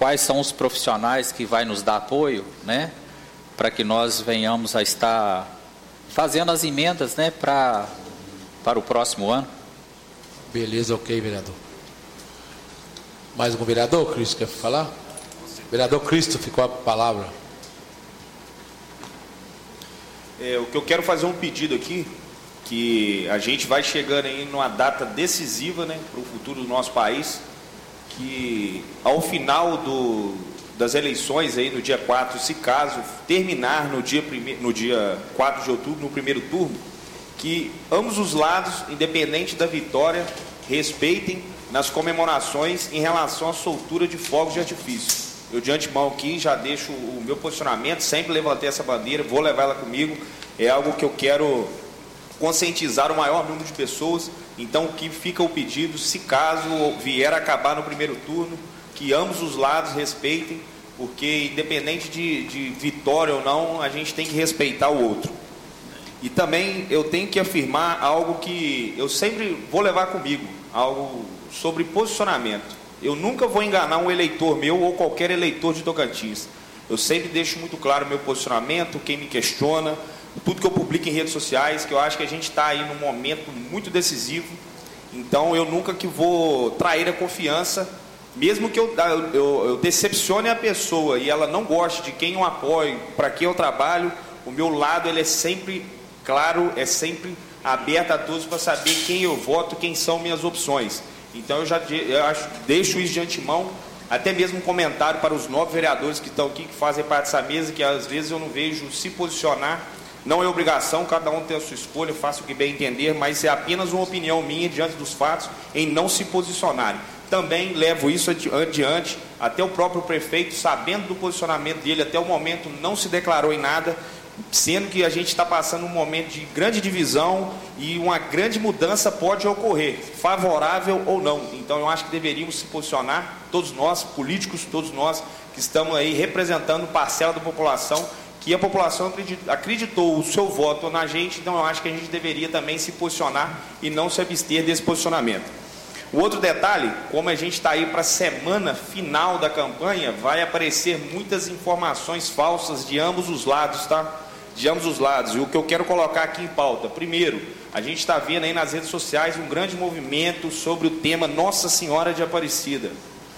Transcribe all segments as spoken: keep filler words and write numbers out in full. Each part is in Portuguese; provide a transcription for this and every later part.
quais são os profissionais que vai nos dar apoio, né, para que nós venhamos a estar fazendo as emendas, né, para para o próximo ano. Beleza, ok, vereador. Mais algum vereador, Cristo, quer falar? Vereador Cristo, ficou a palavra. É, o que eu quero fazer um pedido aqui, que a gente vai chegando aí numa data decisiva, né, para o futuro do nosso país, que ao final do, das eleições aí no dia quatro, se caso terminar no dia, prime, no dia quatro de outubro, no primeiro turno, que ambos os lados, independente da vitória, respeitem nas comemorações em relação à soltura de fogos de artifício. Eu de antemão aqui já deixo o meu posicionamento, sempre levantei essa bandeira, vou levar ela comigo, é algo que eu quero conscientizar o maior número de pessoas. Então, que fica o pedido, se caso vier a acabar no primeiro turno, que ambos os lados respeitem, porque independente de, de vitória ou não, a gente tem que respeitar o outro. E também eu tenho que afirmar algo que eu sempre vou levar comigo, algo sobre posicionamento. Eu nunca vou enganar um eleitor meu ou qualquer eleitor de Tocantins. Eu sempre deixo muito claro o meu posicionamento, quem me questiona, tudo que eu publico em redes sociais, que eu acho que a gente está aí num momento muito decisivo. Então eu nunca que vou trair a confiança, mesmo que eu, eu, eu decepcione a pessoa e ela não goste de quem eu apoio, para quem eu trabalho, o meu lado ele é sempre claro, é sempre aberto a todos para saber quem eu voto, quem são minhas opções. Então eu já eu acho, deixo isso de antemão, até mesmo um comentário para os nove vereadores que estão aqui, que fazem parte dessa mesa, que às vezes eu não vejo se posicionar. Não é obrigação, cada um tem a sua escolha, faça o que bem entender, mas é apenas uma opinião minha diante dos fatos em não se posicionarem. Também levo isso adiante, até o próprio prefeito, sabendo do posicionamento dele, até o momento não se declarou em nada, sendo que a gente está passando um momento de grande divisão e uma grande mudança pode ocorrer, favorável ou não. Então eu acho que deveríamos se posicionar, todos nós, políticos, todos nós que estamos aí representando parcela da população, que a população acreditou o seu voto na gente, então eu acho que a gente deveria também se posicionar e não se abster desse posicionamento. O outro detalhe, como a gente está aí para a semana final da campanha, vai aparecer muitas informações falsas de ambos os lados, tá? De ambos os lados. E o que eu quero colocar aqui em pauta, primeiro, a gente está vendo aí nas redes sociais um grande movimento sobre o tema Nossa Senhora de Aparecida,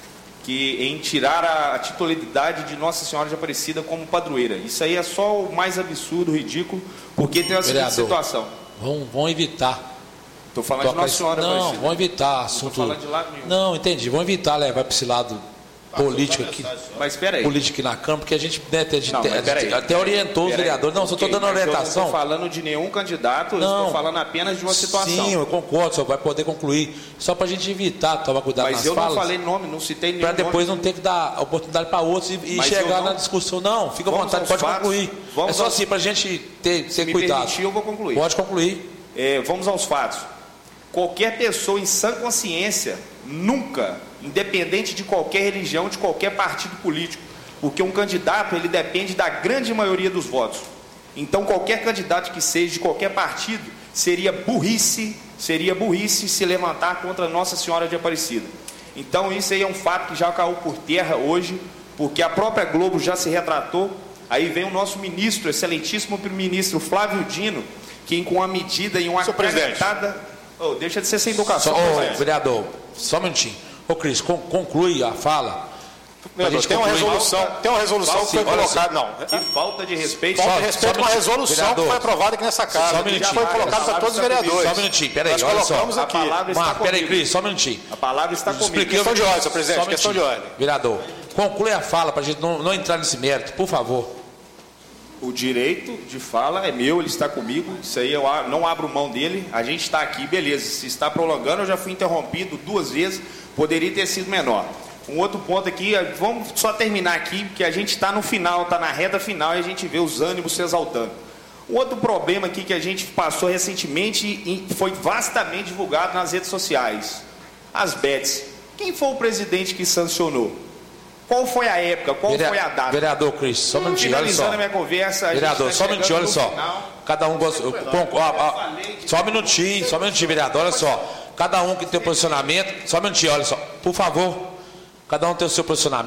que em tirar a titularidade de Nossa Senhora de Aparecida como padroeira. Isso aí é só o mais absurdo, ridículo, porque tem a seguinte situação. Vão, vão evitar. Estou falando Toca de Nossa Senhora Não, Aparecida. vão evitar assunto. Estou falando de lado nenhum. Não, entendi. Vão evitar levar para esse lado político aqui. Mas espera aí. Político aqui na Câmara, porque a gente, né, até, não, até, aí, até orientou os vereadores. Não, okay, só estou dando orientação. Eu não estou falando de nenhum candidato, não, eu estou falando apenas de uma situação. Sim, eu concordo, só vai poder concluir. Só para a gente evitar tomar cuidado mas nas falas. Mas eu não falas, falei nome, não citei nenhum para depois nome. Não ter que dar oportunidade para outros e, e chegar não... na discussão. Não, fica à vontade, pode fatos. concluir. Vamos é só aos... assim, para a gente ter, ter me cuidado. Permitir, eu vou concluir. Pode concluir. É, vamos aos fatos. Qualquer pessoa em sã consciência, nunca, independente de qualquer religião, de qualquer partido político, porque um candidato ele depende da grande maioria dos votos. Então qualquer candidato que seja de qualquer partido seria burrice, seria burrice se levantar contra Nossa Senhora de Aparecida. Então isso aí é um fato que já caiu por terra hoje, porque a própria Globo já se retratou. Aí vem o nosso ministro, excelentíssimo ministro Flávio Dino, que com uma medida e uma canetada... Oh, deixa de ser sem educação. Só, oh, vereador, só um minutinho. Ô Cris, con conclui a fala. Meu Deus, tem, uma resolução, falta, tem uma resolução que foi colocada. Não. Que falta de respeito. Falta de respeito com uma resolução vereador, que foi aprovada aqui nessa casa. Que já foi colocada para todos os vereadores. Só um minutinho, peraí. Nós colocamos aqui. Mas, peraí, Cris, só um minutinho. A palavra está comigo. Questão de ordem, senhor presidente. Um questão de ordem. Vereador, conclui a fala para a gente não, não entrar nesse mérito, por favor. O direito de fala é meu, ele está comigo, isso aí eu não abro mão dele, a gente está aqui, beleza, se está prolongando, eu já fui interrompido duas vezes, poderia ter sido menor. Um outro ponto aqui, vamos só terminar aqui, porque a gente está no final, está na reta final e a gente vê os ânimos se exaltando. Um outro problema aqui que a gente passou recentemente e foi vastamente divulgado nas redes sociais, as bets. Quem foi o presidente que sancionou? Qual foi a época? Qual Vereador, foi a data? Vereador Cris, só um minutinho, olha só. A minha conversa, vereador, tá só um minutinho, olha só. Final. Cada um gosta. Só um minutinho, só um minutinho, vereador, olha só. Cada um que tem o posicionamento, só um minutinho, olha só. Por favor, cada um tem o seu posicionamento.